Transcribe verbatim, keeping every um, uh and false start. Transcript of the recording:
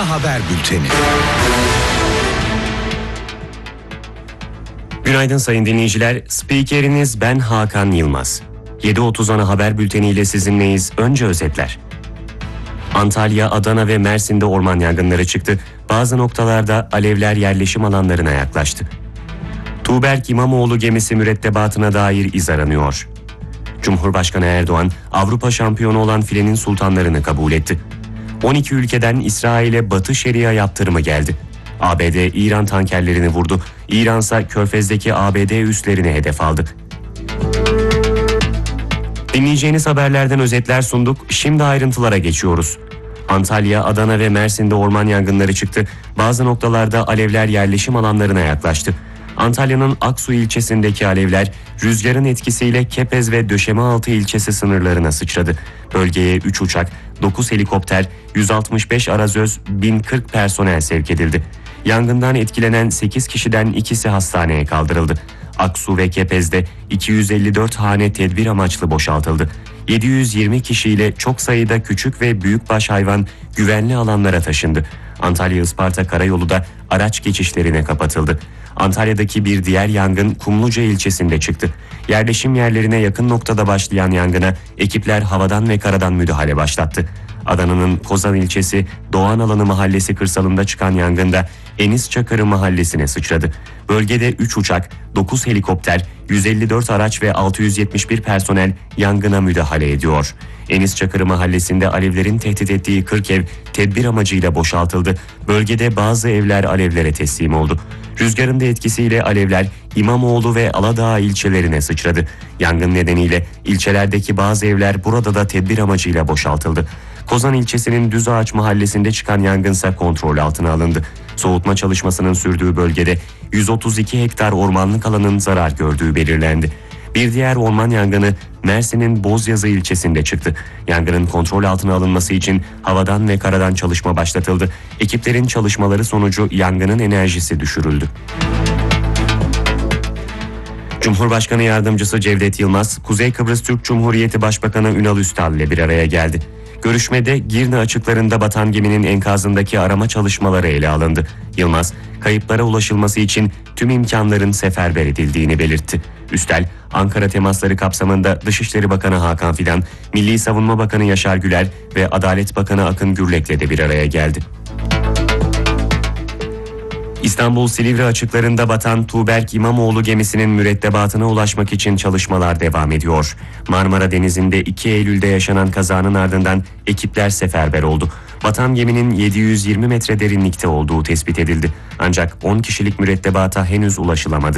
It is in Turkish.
Ana Haber Bülteni. Günaydın sayın dinleyiciler. Spikeriniz ben Hakan Yılmaz. yedi otuz Ana Haber Bülteni ile sizinleyiz. Önce özetler. Antalya, Adana ve Mersin'de orman yangınları çıktı. Bazı noktalarda alevler yerleşim alanlarına yaklaştı. Tuğberk İmamoğlu gemisi mürettebatına dair iz aranıyor. Cumhurbaşkanı Erdoğan, Avrupa şampiyonu olan filenin sultanlarını kabul etti. on iki ülkeden İsrail'e Batı Şeria yaptırımı geldi. A B D, İran tankerlerini vurdu. İran ise Körfez'deki A B D üslerini hedef aldı. Dinleyeceğiniz haberlerden özetler sunduk. Şimdi ayrıntılara geçiyoruz. Antalya, Adana ve Mersin'de orman yangınları çıktı. Bazı noktalarda alevler yerleşim alanlarına yaklaştı. Antalya'nın Aksu ilçesindeki alevler rüzgarın etkisiyle Kepez ve Döşemealtı ilçesi sınırlarına sıçradı. Bölgeye üç uçak, dokuz helikopter, yüz altmış beş arazöz, bin kırk personel sevk edildi. Yangından etkilenen sekiz kişiden ikisi hastaneye kaldırıldı. Aksu ve Kepez'de iki yüz elli dört hane tedbir amaçlı boşaltıldı. yedi yüz yirmi kişiyle çok sayıda küçük ve büyükbaş hayvan güvenli alanlara taşındı. Antalya-Isparta Karayolu da araç geçişlerine kapatıldı. Antalya'daki bir diğer yangın Kumluca ilçesinde çıktı. Yerleşim yerlerine yakın noktada başlayan yangına ekipler havadan ve karadan müdahale başlattı. Adana'nın Kozan ilçesi Doğan Alanı mahallesi kırsalında çıkan yangında Enis Çakırı mahallesine sıçradı. Bölgede üç uçak, dokuz helikopter, yüz elli dört araç ve altı yüz yetmiş bir personel yangına müdahale ediyor. Enis Çakırı mahallesinde alevlerin tehdit ettiği kırk ev tedbir amacıyla boşaltıldı. Bölgede bazı evler alevlere teslim oldu. Rüzgarın da etkisiyle alevler İmamoğlu ve Aladağ ilçelerine sıçradı. Yangın nedeniyle ilçelerdeki bazı evler burada da tedbir amacıyla boşaltıldı. Kozan ilçesinin Düzağaç mahallesinde çıkan yangınsa kontrol altına alındı. Soğutma çalışmasının sürdüğü bölgede yüz otuz iki hektar ormanlık alanın zarar gördüğü belirlendi. Bir diğer orman yangını Mersin'in Bozyazı ilçesinde çıktı. Yangının kontrol altına alınması için havadan ve karadan çalışma başlatıldı. Ekiplerin çalışmaları sonucu yangının enerjisi düşürüldü. Cumhurbaşkanı Yardımcısı Cevdet Yılmaz, Kuzey Kıbrıs Türk Cumhuriyeti Başbakanı Ünal Üstal ile bir araya geldi. Görüşmede Girne açıklarında batan geminin enkazındaki arama çalışmaları ele alındı. Yılmaz, kayıplara ulaşılması için tüm imkanların seferber edildiğini belirtti. Üstel, Ankara temasları kapsamında Dışişleri Bakanı Hakan Fidan, Milli Savunma Bakanı Yaşar Güler ve Adalet Bakanı Akın Gürlek'le de bir araya geldi. İstanbul Silivri açıklarında batan Tuğberk İmamoğlu gemisinin mürettebatına ulaşmak için çalışmalar devam ediyor. Marmara Denizi'nde iki Eylül'de yaşanan kazanın ardından ekipler seferber oldu. Batan geminin yedi yüz yirmi metre derinlikte olduğu tespit edildi. Ancak on kişilik mürettebata henüz ulaşılamadı.